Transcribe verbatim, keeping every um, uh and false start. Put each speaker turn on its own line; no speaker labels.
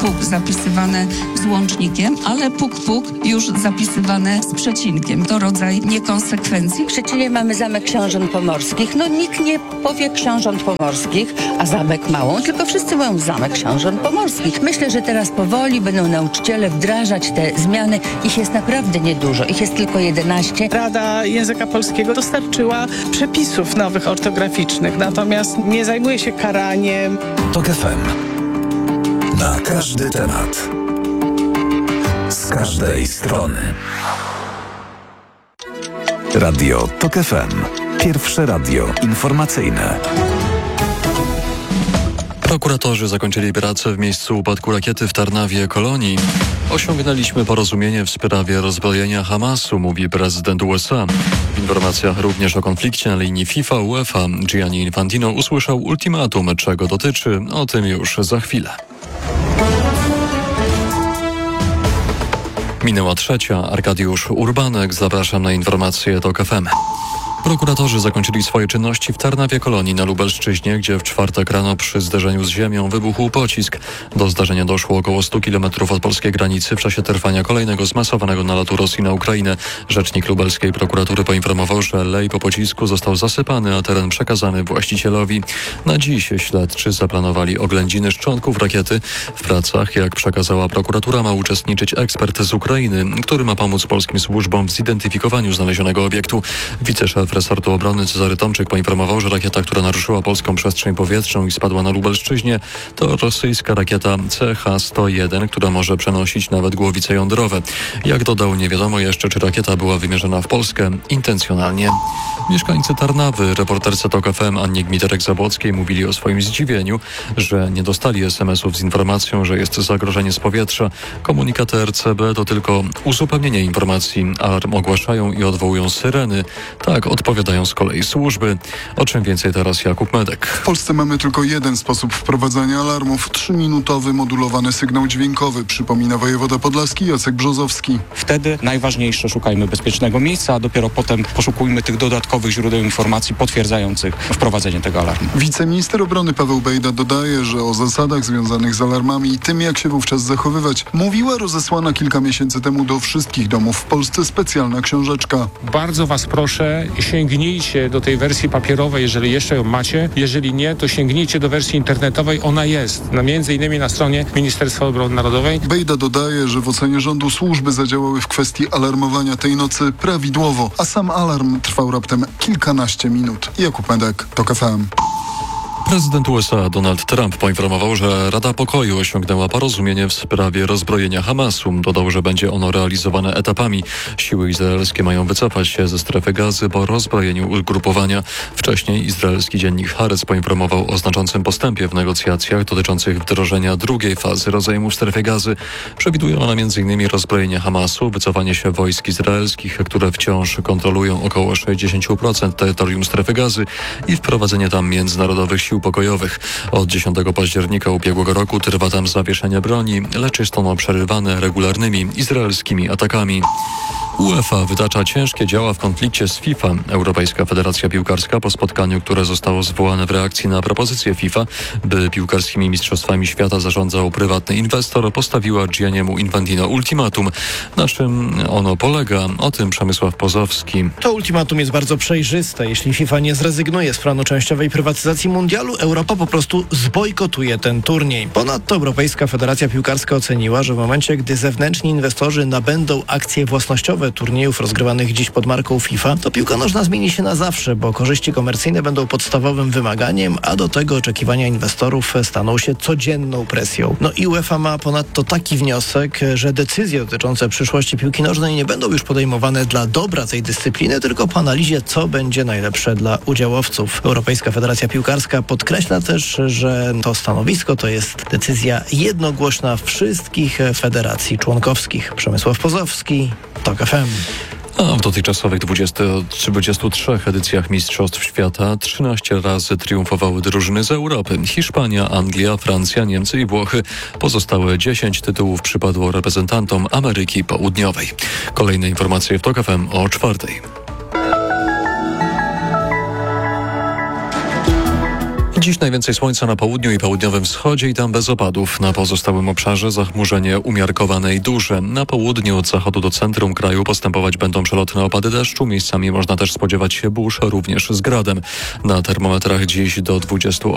puk zapisywane z łącznikiem, ale puk, puk już zapisywane z przecinkiem. To rodzaj niekonsekwencji.
W Szczecinie mamy Zamek Książąt Pomorskich. No nikt nie powie Książąt Pomorskich, a Zamek Małą, tylko wszyscy mówią Zamek Książąt Pomorskich. Myślę, że teraz powoli będą nauczyciele wdrażać te zmiany. Ich jest naprawdę niedużo. Ich jest tylko jedenaście.
Rada Języka Polskiego dostarczyła przepisów nowych ortograficznych, natomiast nie zajmuje się karaniem.
TOK F M. Na każdy temat. Z każdej strony. Radio TOK F M. Pierwsze radio informacyjne.
Prokuratorzy zakończyli pracę w miejscu upadku rakiety w Tarnawie, Kolonii. Osiągnęliśmy porozumienie w sprawie rozbrojenia Hamasu, mówi prezydent U S A. W informacjach również o konflikcie na linii FIFA UEFA Gianni Infantino usłyszał ultimatum, czego dotyczy. O tym już za chwilę. Minęła trzecia. Arkadiusz Urbanek. Zapraszam na informacje TOK F M. Prokuratorzy zakończyli swoje czynności w Tarnawie Kolonii na Lubelszczyźnie, gdzie w czwartek rano przy zderzeniu z ziemią wybuchł pocisk. Do zdarzenia doszło około stu kilometrów od polskiej granicy w czasie trwania kolejnego zmasowanego nalotu Rosji na Ukrainę. Rzecznik lubelskiej prokuratury poinformował, że lej po pocisku został zasypany, a teren przekazany właścicielowi. Na dziś śledczy zaplanowali oględziny szczątków rakiety. W pracach, jak przekazała prokuratura, ma uczestniczyć ekspert z Ukrainy, który ma pomóc polskim służbom w zidentyfikowaniu znalezionego obiektu. Wiceszef resortu obrony Cezary Tomczyk poinformował, że rakieta, która naruszyła polską przestrzeń powietrzną i spadła na Lubelszczyźnie, to rosyjska rakieta C H sto jeden, która może przenosić nawet głowice jądrowe. Jak dodał, nie wiadomo jeszcze, czy rakieta była wymierzona w Polskę intencjonalnie. Mieszkańcy Tarnawy reporterce TOK F M Annie Gmiterek-Zabłockiej mówili o swoim zdziwieniu, że nie dostali es em esów z informacją, że jest zagrożenie z powietrza. Komunikaty R C B to tylko uzupełnienie informacji. Alarm ogłaszają i odwołują syreny. Tak odpowiadają z kolei służby. O czym więcej teraz Jakub Medek.
W Polsce mamy tylko jeden sposób wprowadzania alarmów. Trzyminutowy modulowany sygnał dźwiękowy, przypomina wojewoda podlaski Jacek Brzozowski.
Wtedy najważniejsze, szukajmy bezpiecznego miejsca, a dopiero potem poszukujmy tych dodatkowych źródeł informacji potwierdzających wprowadzenie tego alarmu.
Wiceminister obrony Paweł Bejda dodaje, że o zasadach związanych z alarmami i tym, jak się wówczas zachowywać, mówiła rozesłana kilka miesięcy temu do wszystkich domów w Polsce specjalna książeczka.
Bardzo was proszę, sięgnijcie do tej wersji papierowej, jeżeli jeszcze ją macie. Jeżeli nie, to sięgnijcie do wersji internetowej. Ona jest, na między innymi na stronie Ministerstwa Obrony Narodowej.
Bejda dodaje, że w ocenie rządu służby zadziałały w kwestii alarmowania tej nocy prawidłowo, a sam alarm trwał raptem kilkanaście minut. Jakub Medek, TOK F M.
Prezydent U S A Donald Trump poinformował, że Rada Pokoju osiągnęła porozumienie w sprawie rozbrojenia Hamasu. Dodał, że będzie ono realizowane etapami. Siły izraelskie mają wycofać się ze strefy Gazy po rozbrojeniu ugrupowania. Wcześniej izraelski dziennik Haaretz poinformował o znaczącym postępie w negocjacjach dotyczących wdrożenia drugiej fazy rozejmu w strefie Gazy. Przewiduje ona między innymi rozbrojenie Hamasu, wycofanie się wojsk izraelskich, które wciąż kontrolują około sześćdziesiąt procent terytorium strefy Gazy i wprowadzenie tam międzynarodowych sił pokojowych. Od dziesiątego października ubiegłego roku trwa tam zawieszenie broni, lecz jest ono przerywane regularnymi izraelskimi atakami. UEFA wytacza ciężkie działa w konflikcie z FIFA. Europejska Federacja Piłkarska po spotkaniu, które zostało zwołane w reakcji na propozycję FIFA, by piłkarskimi mistrzostwami świata zarządzał prywatny inwestor, postawiła Gianniemu Infantino ultimatum. Na czym ono polega? O tym Przemysław Pozowski.
To ultimatum jest bardzo przejrzyste. Jeśli FIFA nie zrezygnuje z planu częściowej prywatyzacji mundialu, Europa po prostu zbojkotuje ten turniej. Ponadto Europejska Federacja Piłkarska oceniła, że w momencie, gdy zewnętrzni inwestorzy nabędą akcje własnościowe turniejów rozgrywanych dziś pod marką FIFA, to piłka nożna zmieni się na zawsze, bo korzyści komercyjne będą podstawowym wymaganiem, a do tego oczekiwania inwestorów staną się codzienną presją. No i UEFA ma ponadto taki wniosek, że decyzje dotyczące przyszłości piłki nożnej nie będą już podejmowane dla dobra tej dyscypliny, tylko po analizie, co będzie najlepsze dla udziałowców. Europejska Federacja Piłkarska podkreśla też, że to stanowisko to jest decyzja jednogłośna wszystkich federacji członkowskich. Przemysław Pozowski, TOK F M.
A w dotychczasowych dwudziestu trzech edycjach Mistrzostw Świata trzynaście razy triumfowały drużyny z Europy. Hiszpania, Anglia, Francja, Niemcy i Włochy. Pozostałe dziesięć tytułów przypadło reprezentantom Ameryki Południowej. Kolejne informacje w TOK F M o czwartej. Dziś najwięcej słońca na południu i południowym wschodzie i tam bez opadów. Na pozostałym obszarze zachmurzenie umiarkowane i duże. Na południu od zachodu do centrum kraju postępować będą przelotne opady deszczu. Miejscami można też spodziewać się burz, również z gradem. Na termometrach dziś do dwudziestu